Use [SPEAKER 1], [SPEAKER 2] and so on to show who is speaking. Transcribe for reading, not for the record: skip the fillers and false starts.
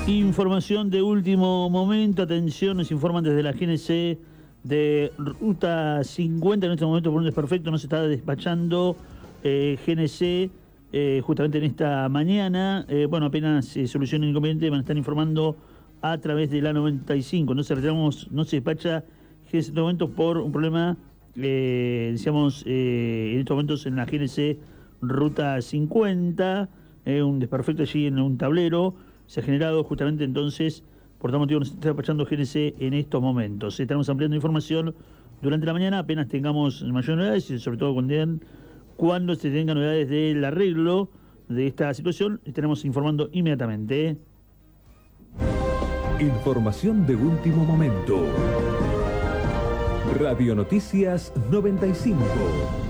[SPEAKER 1] Información de último momento, atención, nos informan desde la GNC de Ruta 50, en este momento por un desperfecto no se está despachando GNC justamente en esta mañana, bueno, apenas se soluciona el inconveniente, van a estar informando a través de la 95, no se despacha GNC en estos momentos por un problema, decíamos, en estos momentos en la GNC Ruta 50, un desperfecto allí en un tablero, se ha generado justamente entonces, por tal motivo nos está despachando GNC en estos momentos. Estaremos ampliando información durante la mañana, apenas tengamos mayores novedades y sobre todo cuando se tengan novedades del arreglo de esta situación, estaremos informando inmediatamente.
[SPEAKER 2] Información de último momento. Radio Noticias 95.